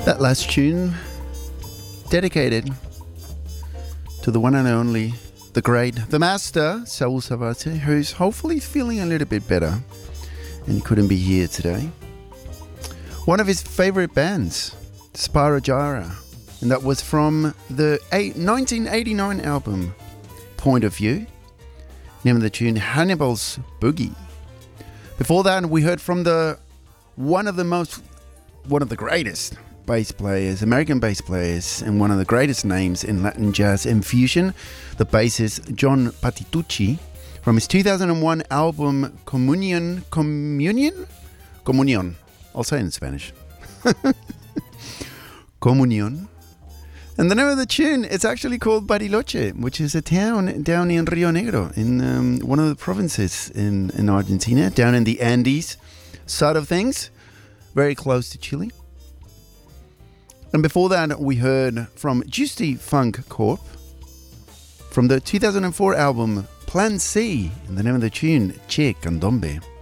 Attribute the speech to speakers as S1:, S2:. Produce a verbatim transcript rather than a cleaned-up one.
S1: That last tune dedicated to the one and only, the great, the master, Saul Savate, who's hopefully feeling a little bit better and he couldn't be here today. One of his favorite bands, Spyro Gyra, and that was from the nineteen eighty-nine album Point of View. Name of the tune, Hannibal's Boogie. Before that, we heard from the one of the most, one of the greatest bass players, American bass players, and one of the greatest names in Latin jazz and fusion, the bassist John Patitucci, from his two thousand one album Communion, Communion? Communion. I'll say it in Spanish. Communion. And the name of the tune, it's actually called Bariloche, which is a town down in Rio Negro, in um, one of the provinces in, in Argentina, down in the Andes side of things, very close to Chile. And before that, we heard from Juicy Funk Corp from the two thousand four album Plan C, and the name of the tune, Che Candombe.